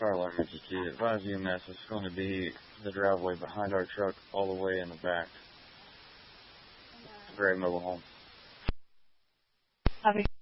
fire alarm emergency. Advise EMS is going to be the driveway behind our truck all the way in the back. Gray mobile home. Copy.